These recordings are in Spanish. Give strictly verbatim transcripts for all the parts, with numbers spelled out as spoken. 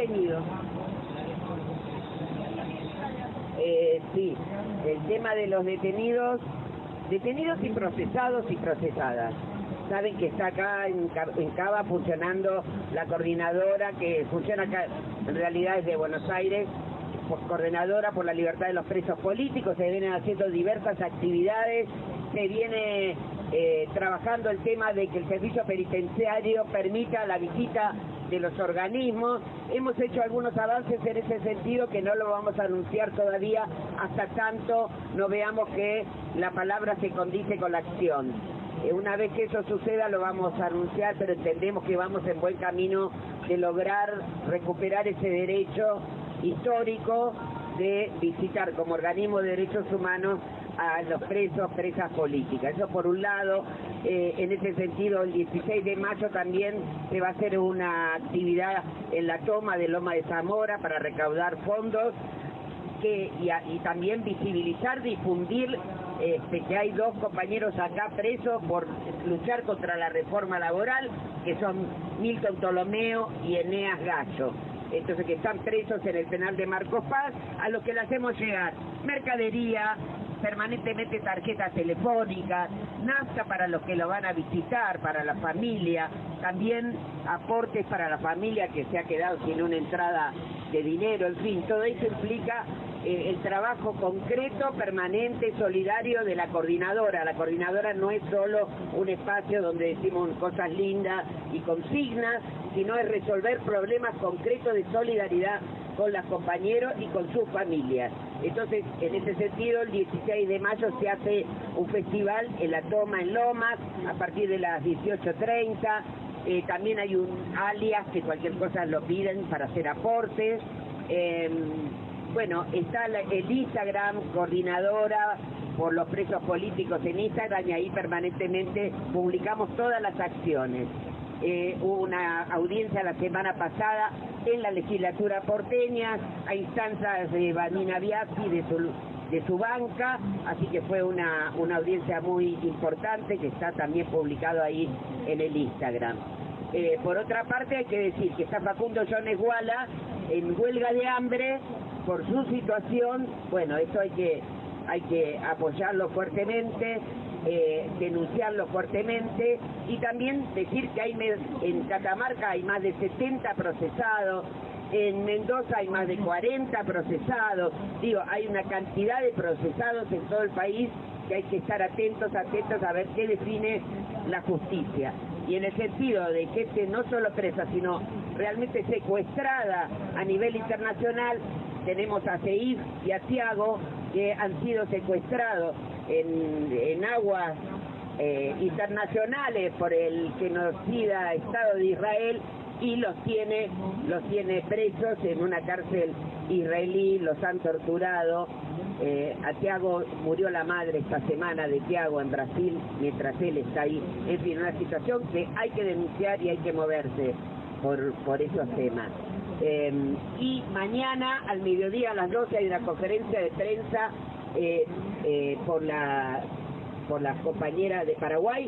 detenidos. Eh, sí, el tema de los detenidos, detenidos y procesados y procesadas. Saben que está acá en, en Cava funcionando la coordinadora que funciona acá, en realidad es de Buenos Aires, coordinadora por la libertad de los presos políticos. Se vienen haciendo diversas actividades, se viene eh, trabajando el tema de que el servicio penitenciario permita la visita de los organismos. Hemos hecho algunos avances en ese sentido que no lo vamos a anunciar todavía hasta tanto no veamos que la palabra se condice con la acción. Eh, una vez que eso suceda lo vamos a anunciar, pero entendemos que vamos en buen camino de lograr recuperar ese derecho histórico de visitar como organismo de derechos humanos a los presos, presas políticas. Eso por un lado. Eh, en ese sentido, el dieciséis de mayo también se va a hacer una actividad en la toma de Loma de Zamora para recaudar fondos que, y, a, y también visibilizar, difundir este, que hay dos compañeros acá presos por luchar contra la reforma laboral, que son Milton Ptolomeo y Eneas Gallo. Entonces, que están presos en el penal de Marcos Paz, a los que le hacemos llegar mercadería, permanentemente tarjetas telefónicas, nafta para los que lo van a visitar, para la familia, también aportes para la familia que se ha quedado sin una entrada de dinero, en fin, todo eso implica eh, el trabajo concreto, permanente, solidario de la coordinadora. La coordinadora no es solo un espacio donde decimos cosas lindas y consignas, sino es resolver problemas concretos de solidaridad con los compañeros y con sus familias. Entonces, en ese sentido, el dieciséis de mayo se hace un festival en la toma en Lomas, a partir de las dieciocho treinta. Eh, también hay un alias que cualquier cosa lo piden para hacer aportes. Eh, bueno, está la, el Instagram, coordinadora por los presos políticos en Instagram, y ahí permanentemente publicamos todas las acciones. Eh, hubo una audiencia la semana pasada en la legislatura porteña a instancias de Vanina Biasi de su, de su banca, así que fue una, una audiencia muy importante que está también publicado ahí en el Instagram. Eh, por otra parte hay que decir que está Facundo Jones Guala en huelga de hambre por su situación. Bueno, eso hay que, hay que apoyarlo fuertemente. Eh, denunciarlo fuertemente, y también decir que hay en Catamarca hay más de setenta procesados, en Mendoza hay más de cuarenta procesados. Digo, hay una cantidad de procesados en todo el país que hay que estar atentos, atentos a ver qué define la justicia. Y en el sentido de que este no solo presa, sino realmente secuestrada a nivel internacional, tenemos a Seif y a Tiago, que han sido secuestrados en, en aguas eh, internacionales por el genocida Estado de Israel, y los tiene, los tiene presos en una cárcel israelí, los han torturado. Eh, a Tiago murió la madre esta semana de Tiago en Brasil, mientras él está ahí. En fin, una situación que hay que denunciar y hay que moverse por, por esos temas. Eh, y mañana al mediodía a las doce hay una conferencia de prensa eh, eh, por la por las compañeras de Paraguay.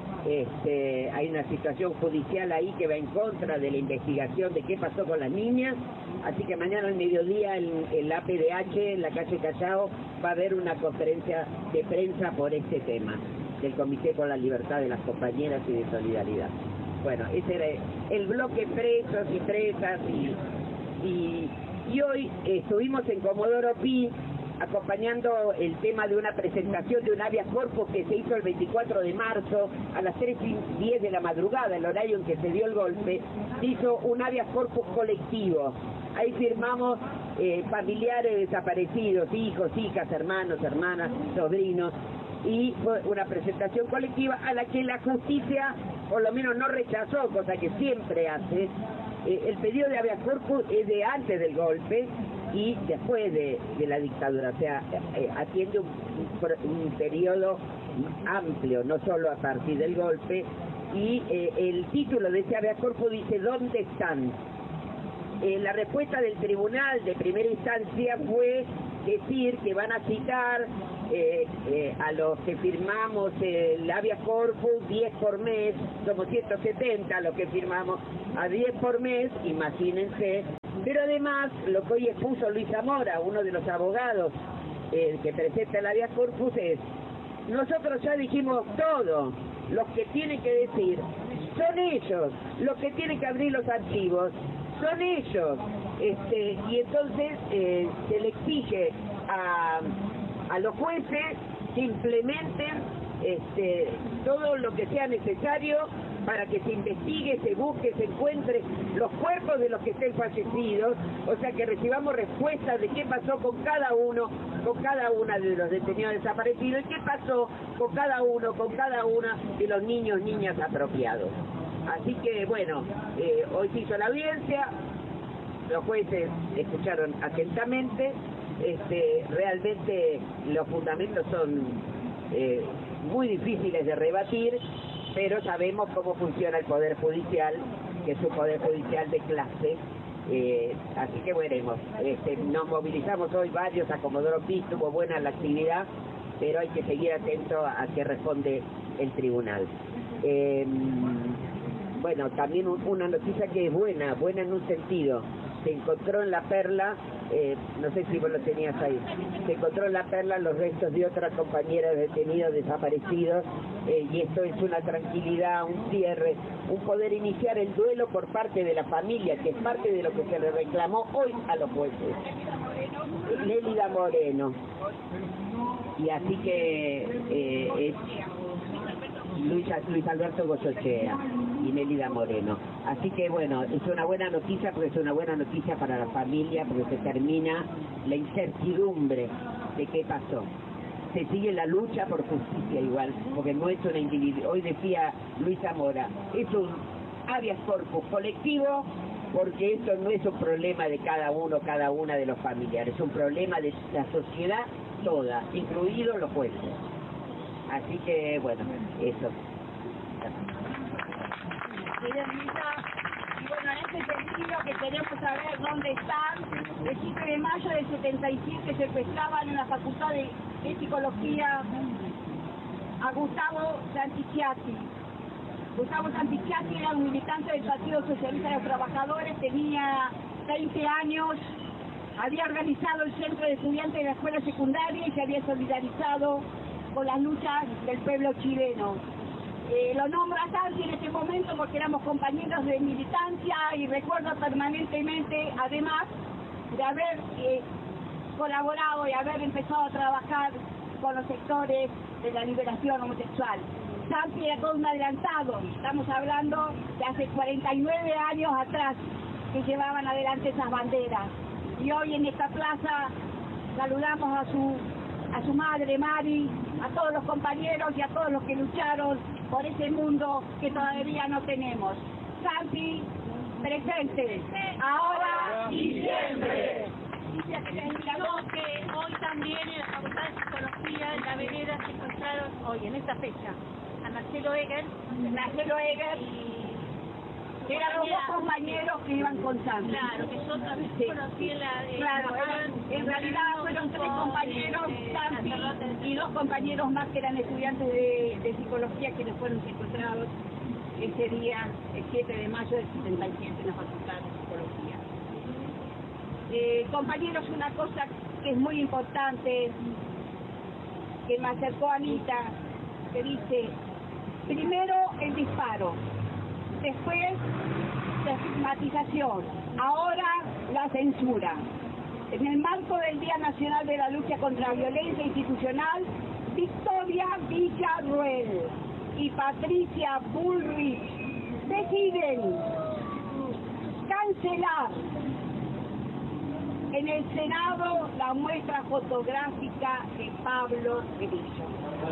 Este, hay una situación judicial ahí que va en contra de la investigación de qué pasó con las niñas, así que mañana al mediodía en el A P D H, en la calle Callao, va a haber una conferencia de prensa por este tema del Comité por la Libertad de las Compañeras y de Solidaridad. Bueno, ese era el bloque presos y presas, y, y, y hoy eh, estuvimos en Comodoro Pi acompañando el tema de una presentación de un habeas corpus que se hizo el veinticuatro de marzo a las tres y diez de la madrugada, el horario en que se dio el golpe. Se hizo un habeas corpus colectivo. Ahí firmamos eh, familiares desaparecidos, hijos, hijas, hermanos, hermanas, sobrinos, y fue una presentación colectiva a la que la justicia por lo menos no rechazó, cosa que siempre hace. Eh, el pedido de habeas corpus es de antes del golpe y después de, de la dictadura, o sea, eh, atiende un, un, un periodo amplio, no solo a partir del golpe, y eh, el título de ese habeas corpus dice ¿dónde están? Eh, la respuesta del tribunal de primera instancia fue decir que van a citar eh, eh, a los que firmamos el habeas corpus diez por mes, somos ciento setenta los que firmamos a diez por mes, imagínense, Pero además, lo que hoy expuso Luis Zamora, uno de los abogados eh, que presenta el habeas corpus, es: nosotros ya dijimos todo, los que tienen que decir son ellos, los que tienen que abrir los archivos son ellos, este, y entonces eh, se le exige a, a los jueces que implementen este, todo lo que sea necesario para que se investigue, se busque, se encuentre los cuerpos de los que estén fallecidos, o sea, que recibamos respuestas de qué pasó con cada uno, con cada una de los detenidos desaparecidos, y qué pasó con cada uno, con cada una de los niños, niñas apropiados. Así que, bueno, eh, hoy se hizo la audiencia, los jueces escucharon atentamente, este, realmente los fundamentos son eh, muy difíciles de rebatir, pero sabemos cómo funciona el Poder Judicial, que es un Poder Judicial de clase, eh, así que veremos. Este, nos movilizamos hoy varios a Comodoro Pi, tuvo buena la actividad, pero hay que seguir atento a, a qué responde el tribunal. Eh, bueno, también un, una noticia que es buena, buena en un sentido. Se encontró en La Perla, eh, no sé si vos lo tenías ahí, se encontró en La Perla los restos de otra compañera detenidos desaparecidos, eh, y esto es una tranquilidad, un cierre, un poder iniciar el duelo por parte de la familia, que es parte de lo que se le reclamó hoy a los jueces. Nélida Moreno. Y así que eh, es Luis, Luis Alberto Goyochea y Nélida Moreno. Así que bueno, es una buena noticia, porque es una buena noticia para la familia, porque se termina la incertidumbre de qué pasó. Se sigue la lucha por justicia igual, porque no es una individual. Hoy decía Luis Zamora, es un habeas corpus colectivo, porque esto no es un problema de cada uno, cada una de los familiares, es un problema de la sociedad toda, incluidos los jueces. Así que bueno, eso. Y bueno, en este sentido que queremos saber dónde están. El siete de mayo del setenta y siete secuestraban en la Facultad de, de Psicología a Gustavo Santicchiati. Gustavo Santicchiati era un militante del Partido Socialista de los Trabajadores, tenía veinte años, había organizado el centro de estudiantes de la escuela secundaria y se había solidarizado con las luchas del pueblo chileno. Eh, lo nombro a Santi en este momento porque éramos compañeros de militancia y recuerdo permanentemente, además de haber eh, colaborado y haber empezado a trabajar con los sectores de la liberación homosexual. Santi era todo un adelantado, estamos hablando de hace cuarenta y nueve años atrás que llevaban adelante esas banderas. Y hoy en esta plaza saludamos a su, a su madre Mari, a todos los compañeros y a todos los que lucharon por ese mundo que todavía no tenemos. Santi, presente, ahora y siempre. Que hoy también en la Facultad de Psicología en la vereda se encontraron, hoy en esta fecha, a Marcelo Eger, Marcelo Eger, y eran los dos compañeros que iban con Santi. Claro, que yo también Sí. conocí en la... Eh, Claro, eran, en realidad fueron tres compañeros, Santi y dos compañeros más que eran estudiantes de, de psicología que les fueron secuestrados ese día, el siete de mayo del setenta y siete en la Facultad de Psicología. Eh, compañeros, una cosa que es muy importante, que me acercó Anita, que dice, primero el disparo, después la estigmatización, ahora la censura. En el marco del Día Nacional de la Lucha contra la Violencia Institucional, Victoria Villarruel y Patricia Bullrich deciden cancelar en el Senado la muestra fotográfica de Pablo Grillo.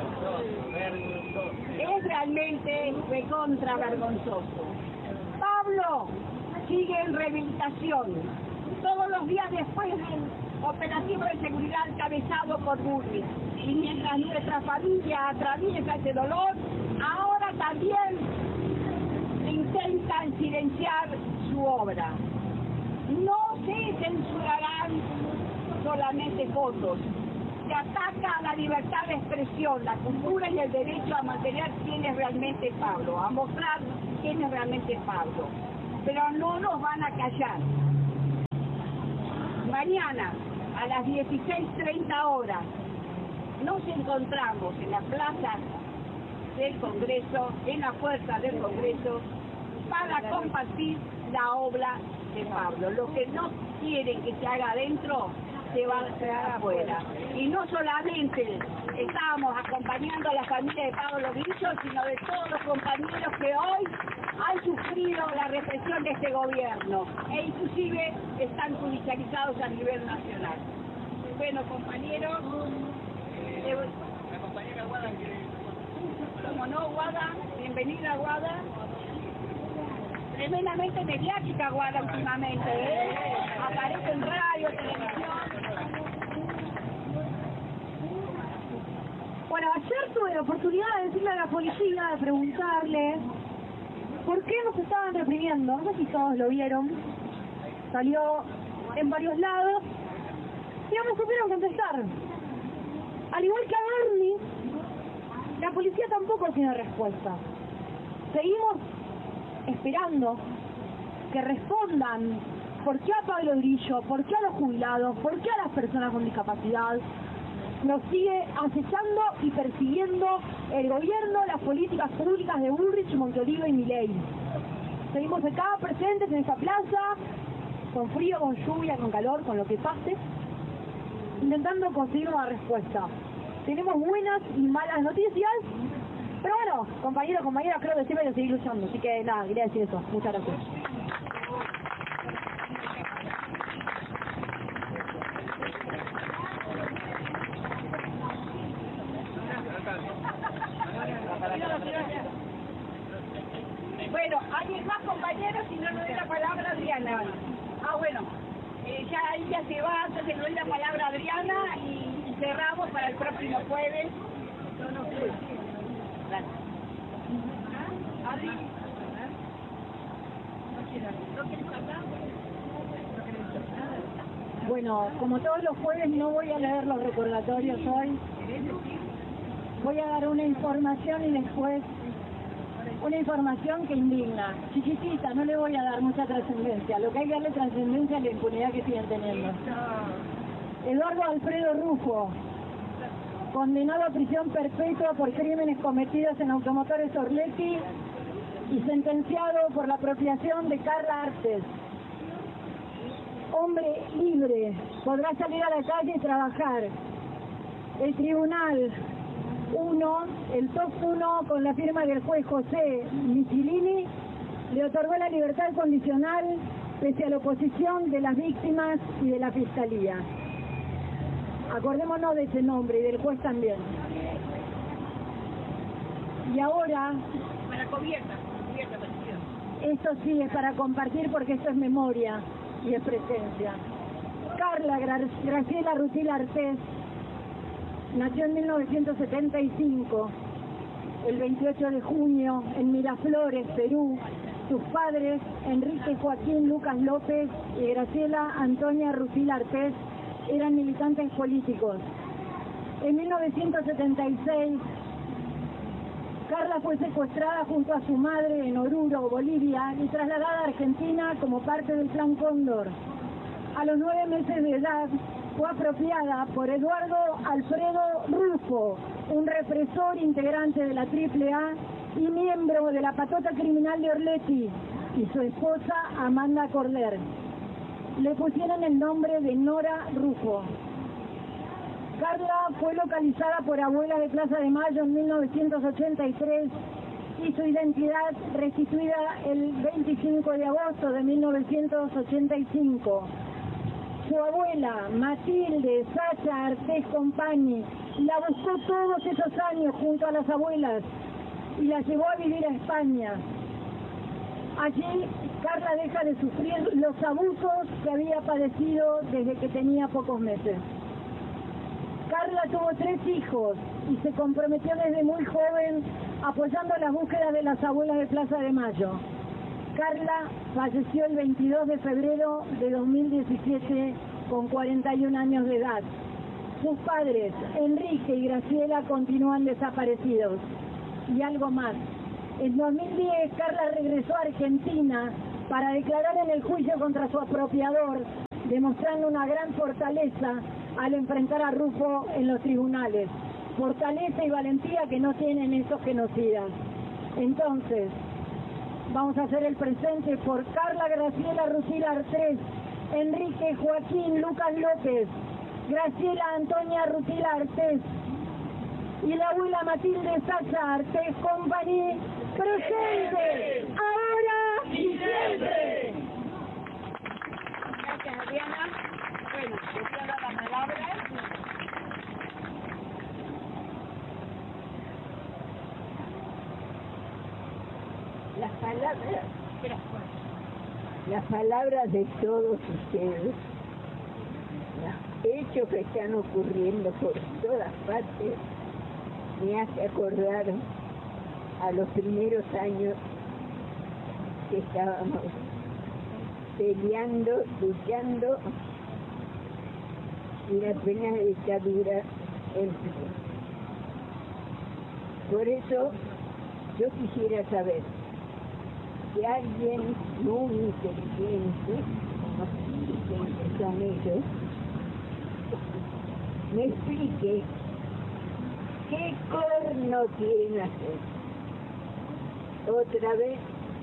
Es realmente recontra vergonzoso. Pablo sigue en rehabilitación. Todos los días después del operativo de seguridad encabezado por Bullrich. Y mientras nuestra familia atraviesa ese dolor, ahora también intentan silenciar su obra. No se censurarán solamente fotos. Se ataca a la libertad de expresión, la cultura y el derecho a mantener quién es realmente Pablo, a mostrar quién es realmente Pablo. Pero no nos van a callar. mañana, a las dieciséis treinta horas, nos encontramos en la plaza del Congreso, en la puerta del Congreso, para compartir la obra de Pablo. Lo que no quieren que se haga adentro, se va a hacer afuera. Y no solamente estábamos acompañando a la familia de Pablo Grillo, sino de todos los compañeros que hoy han sufrido la represión de este gobierno e inclusive están judicializados a nivel nacional. Bueno, compañeros, eh, la compañera Guada, como no, Guada, bienvenida Guada. Tremendamente mediática Guada últimamente, ¿eh? Aparece en radio, televisión. Bueno, ayer tuve la oportunidad de decirle a la policía, de preguntarle por qué nos estaban reprimiendo. No sé si todos lo vieron. Salió en varios lados y no me supieron contestar. Al igual que a Bernie, la policía tampoco tiene respuesta. Seguimos esperando que respondan por qué a Pablo Grillo, por qué a los jubilados, por qué a las personas con discapacidad. Nos sigue acechando y persiguiendo el gobierno, las políticas públicas de Bullrich, Montolivo y Milei. Seguimos acá presentes en esta plaza, con frío, con lluvia, con calor, con lo que pase, intentando conseguir una respuesta. Tenemos buenas y malas noticias, pero bueno, compañeros, compañeras, creo que siempre hay que seguir luchando. Así que nada, quería decir eso. Muchas gracias. Bueno, ¿alguien más, compañeros? Si no, le doy la palabra a Adriana. Ah, bueno, eh, ya ahí ya se va, entonces le doy la palabra a Adriana y, y cerramos para el próximo jueves. No, no, no. Gracias. Adri. ¿No quieres hablar? Bueno, como todos los jueves no voy a leer los recordatorios hoy. Voy a dar una información y después una información que indigna. Chiquitita, no le voy a dar mucha trascendencia. Lo que hay que darle trascendencia es la impunidad que siguen teniendo. Eduardo Alfredo Rufo, condenado a prisión perpetua por crímenes cometidos en Automotores Orletti y sentenciado por la apropiación de Carla Artes. Hombre libre, podrá salir a la calle y trabajar. El tribunal uno, el top uno, con la firma del juez José Michelini, le otorgó la libertad condicional pese a la oposición de las víctimas y de la Fiscalía. Acordémonos de ese nombre y del juez también. Y ahora, Para cubierta, cubierta, petición. esto sí es para compartir porque esto es memoria y es presencia. Carla Gra- Graciela Rutil Artés nació en mil novecientos setenta y cinco, el veintiocho de junio, en Miraflores, Perú. Sus padres, Enrique Joaquín Lucas López y Graciela Antonia Rutil Artés, eran militantes políticos. En mil novecientos setenta y seis, Carla fue secuestrada junto a su madre en Oruro, Bolivia, y trasladada a Argentina como parte del Plan Cóndor. A los nueve meses de edad, fue apropiada por Eduardo Alfredo Rufo, un represor integrante de la Triple A y miembro de la patota criminal de Orletti, y su esposa Amanda Corder. Le pusieron el nombre de Nora Rufo. Carla fue localizada por Abuela de Plaza de Mayo en mil novecientos ochenta y tres y su identidad restituida el veinticinco de agosto de mil novecientos ochenta y cinco. Su abuela, Matilde Sacha Artés Compagni, la buscó todos esos años junto a las abuelas y la llevó a vivir a España. Allí, Carla deja de sufrir los abusos que había padecido desde que tenía pocos meses. Carla tuvo tres hijos y se comprometió desde muy joven apoyando las búsquedas de las abuelas de Plaza de Mayo. Carla falleció el veintidós de febrero de dos mil diecisiete con cuarenta y un años de edad. Sus padres, Enrique y Graciela, continúan desaparecidos. Y algo más. En dos mil diez, Carla regresó a Argentina para declarar en el juicio contra su apropiador demostrando una gran fortaleza al enfrentar a Rufo en los tribunales. Fortaleza y valentía que no tienen esos genocidas. Entonces, vamos a hacer el presente por Carla Graciela Rusila Artés, Enrique Joaquín Lucas López, Graciela Antonia Rusila Artés y la abuela Matilde Sacha Artés Company, presente, ahora y siempre. Gracias, Adriana. Bueno, te quiero dar la palabra. Las palabras, las palabras de todos ustedes, los hechos que están ocurriendo por todas partes, me hace acordar a los primeros años que estábamos peleando, luchando y la plena dictadura en Perú. Por eso yo quisiera saber si alguien muy inteligente, como que son ellos, me explique qué corno quieren hacer. Otra vez,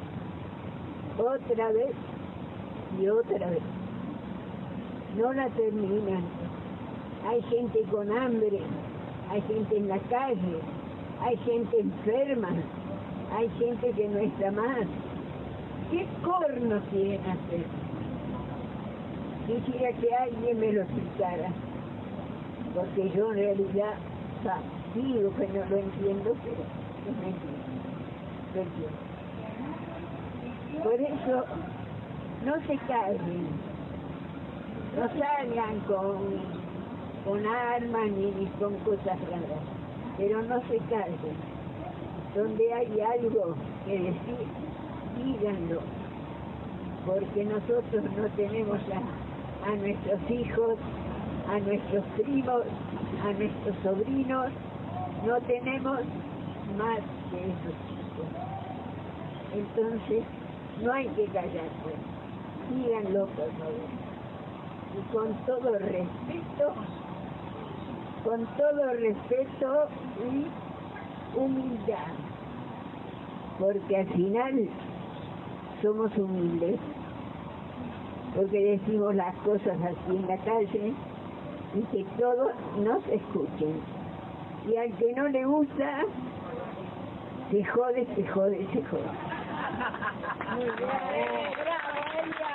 otra vez y otra vez. No la terminan. Hay gente con hambre, hay gente en la calle, hay gente enferma, hay gente que no está más. ¿Qué corno quieren hacer? Quisiera que alguien me lo explicara, porque yo en realidad ah, digo que no lo entiendo, pero es mentira. Lo entiendo. Por eso, no se callen, no salgan con, con armas ni, ni con cosas raras, pero no se callen. Donde hay algo que decir, díganlo, porque nosotros no tenemos a, a nuestros hijos, a nuestros primos, a nuestros sobrinos, no tenemos más que esos chicos. Entonces, no hay que callarse, díganlo por favor. Y con todo respeto, con todo respeto y humildad, porque al final somos humildes, porque decimos las cosas así en la calle y que todos nos escuchen. Y al que no le gusta, se jode, se jode, se jode. Muy bien, bravo, Elia.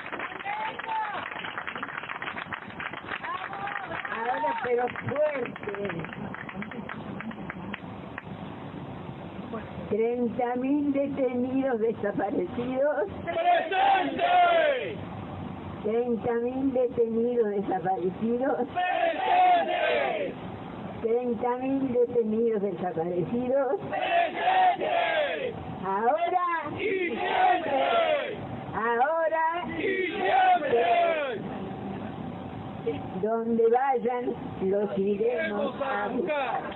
Ahora, pero fuerte. treinta mil detenidos desaparecidos. ¡Presente! treinta mil detenidos desaparecidos. ¡Presente! treinta mil detenidos desaparecidos. ¡Presente! Ahora ¡Y siempre! Ahora ¡Y siempre! donde vayan los iremos a buscar.